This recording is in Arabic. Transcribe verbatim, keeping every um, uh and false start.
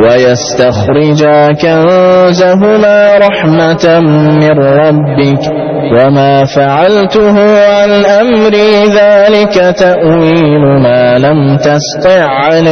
ويستخرجا كنزهما رحمة من ربك وما فعلته عن أمري ذلك تأويل ما لم تسطع عليه